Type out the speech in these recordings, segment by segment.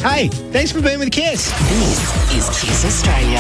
Hey, thanks for being with Kiss. This is Kiss Australia.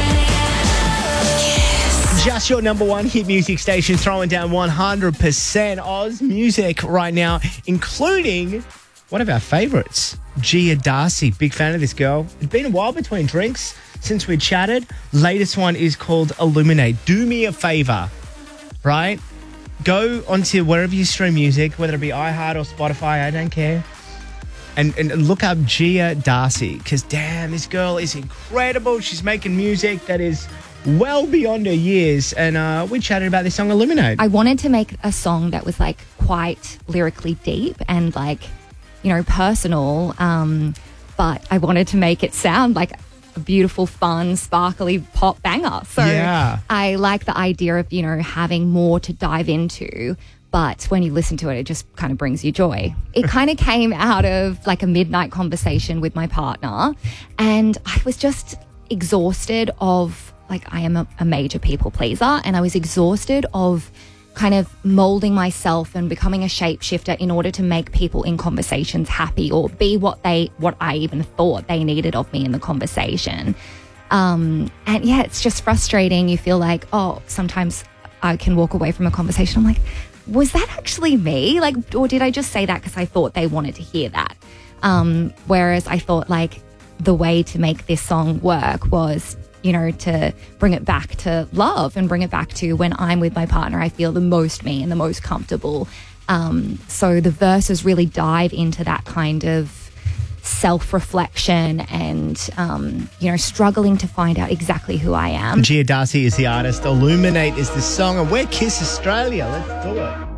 Just your number one hit music station, throwing down 100% Oz music right now, including one of our favourites, Gia Darcy. Big fan of this girl. It's been a while between drinks since we chatted. Latest one is called Illuminate. Do me a favour, right? Go onto wherever you stream music, whether it be iHeart or Spotify, I don't care. And look up Gia Darcy, because damn, this girl is incredible. She's making music that is well beyond her years. And we chatted about this song, Illuminate. I wanted to make a song that was like quite lyrically deep and like, you know, personal. But I wanted to make it sound like a beautiful, fun, sparkly pop banger. So Yeah. I like the idea of, you know, having more to dive into. But when you listen to it, it just kind of brings you joy. It kind of came out of like a midnight conversation with my partner. And I was just exhausted of, like, I am a major people pleaser. And I was exhausted of kind of molding myself and becoming a shapeshifter in order to make people in conversations happy or be what I even thought they needed of me in the conversation. And yeah, it's just frustrating. You feel like, oh, sometimes I can walk away from a conversation. I'm like, was that actually me? Like, or did I just say that because I thought they wanted to hear that? Whereas I thought like the way to make this song work was, you know, to bring it back to love and bring it back to when I'm with my partner, I feel the most me and the most comfortable. So the verses really dive into that kind of self-reflection and, you know, struggling to find out exactly who I am. Gia Darcy is the artist. Illuminate is the song. And we're Kiss Australia. Let's do it.